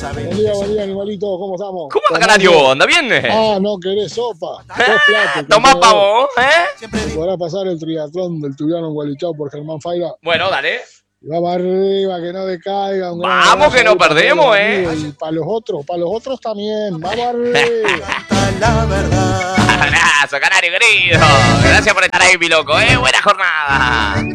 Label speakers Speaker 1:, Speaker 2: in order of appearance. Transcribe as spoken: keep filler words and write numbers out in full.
Speaker 1: Buen día, buen día, animalito, ¿cómo estamos?
Speaker 2: ¿Cómo anda, Canario? ¿Anda bien?
Speaker 1: Ah, no querés sopa. Dos platos.
Speaker 2: Toma pavo, ¿eh?
Speaker 1: ¿Se podrá pasar el triatlón del Tubiano en Gualichao por Germán Faira?
Speaker 2: Bueno, dale.
Speaker 1: Vamos arriba, que no decaiga. Un
Speaker 2: Vamos, que no perdemos, ¿eh?
Speaker 1: Y para los otros, para los otros también. Vamos arriba.
Speaker 3: La verdad.
Speaker 2: Abrazo, Canario querido. Gracias por estar ahí, mi loco, ¿eh? Buena jornada.